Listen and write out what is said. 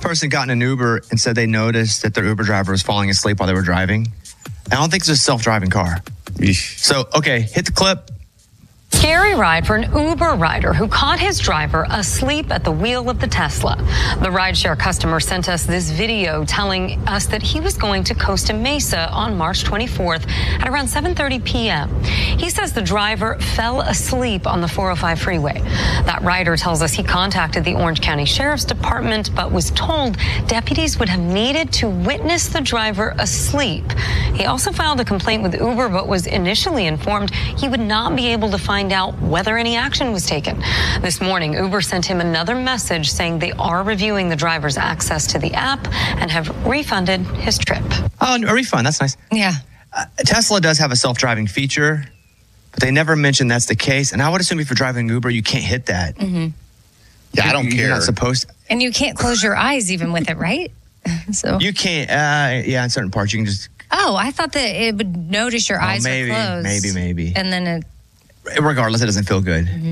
person got in an Uber and said they noticed that their Uber driver was falling asleep while they were driving. I don't think it's a self-driving car. So, okay, hit the clip. Scary ride for an Uber rider who caught his driver asleep at the wheel of the Tesla. The rideshare customer sent us this video telling us that he was going to Costa Mesa on March 24th at around 7:30 p.m. He says the driver fell asleep on the 405 freeway. That rider tells us he contacted the Orange County Sheriff's Department but was told deputies would have needed to witness the driver asleep. He also filed a complaint with Uber but was initially informed he would not be able to find out whether any action was taken. This morning, Uber sent him another message saying they are reviewing the driver's access to the app and have refunded his trip. Oh, a refund. That's nice. Yeah. Tesla does have a self-driving feature, but they never mentioned that's the case. And I would assume if you're driving Uber, you can't hit that. Mm-hmm. Yeah, I don't care. You're not supposed to. And you can't close your eyes even with it, right? So You can't. Yeah, in certain parts, you can just. Oh, I thought that it would notice your eyes maybe, are closed. Maybe. And then it Regardless, it doesn't feel good.